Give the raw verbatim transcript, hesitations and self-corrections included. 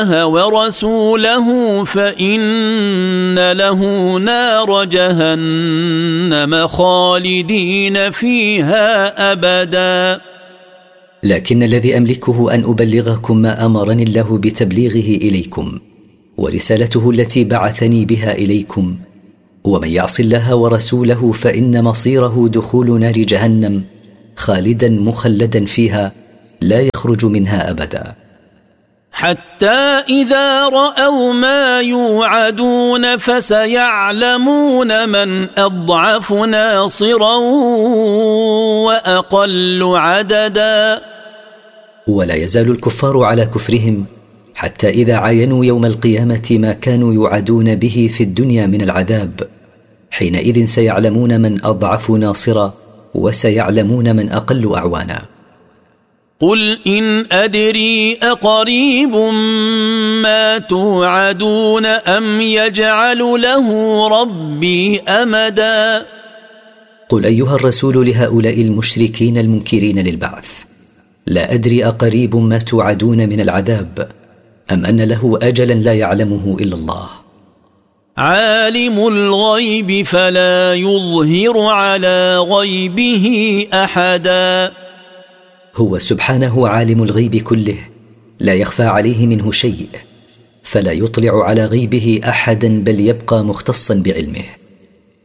ورسوله فإن له نار جهنم خالدين فيها أبدا. لكن الذي أملكه أن أبلغكم ما أمرني الله بتبليغه إليكم ورسالته التي بعثني بها إليكم، ومن يعص الله ورسوله فإن مصيره دخول نار جهنم خالدا مخلدا فيها لا يخرج منها أبدا. حتى إذا رأوا ما يوعدون فسيعلمون من أضعف ناصرا وأقل عددا. ولا يزال الكفار على كفرهم حتى إذا عاينوا يوم القيامة ما كانوا يوعدون به في الدنيا من العذاب، حينئذ سيعلمون من أضعف ناصرا وسيعلمون من أقل أعوانا. قل إن أدري أقريب ما توعدون أم يجعل له ربي أمدا. قل أيها الرسول لهؤلاء المشركين المنكرين للبعث: لا أدري أقريب ما توعدون من العذاب أم أن له أجلا لا يعلمه إلا الله. عالم الغيب فلا يظهر على غيبه أحدا. هو سبحانه عالم الغيب كله لا يخفى عليه منه شيء، فلا يطلع على غيبه أحدا بل يبقى مختصا بعلمه.